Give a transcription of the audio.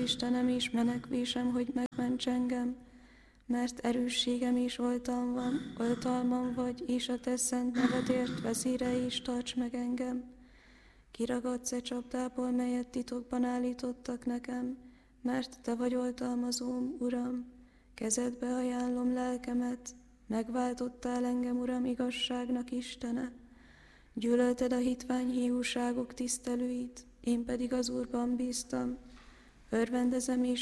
Istenem és menekvésem, hogy megments engem, mert erősségem és oltalmam vagy, és a te szent nevedért veszélyre is tarts meg engem. Kiragadsz csapdából, melyet titokban állítottak nekem, mert te vagy oltalmazóm, Uram. Kezedbe ajánlom lelkemet, megváltottál engem, Uram, igazságnak Istene. Gyűlölted a hitvány hiúságok tisztelőit, én pedig az Úrban bíztam. Örvendezem és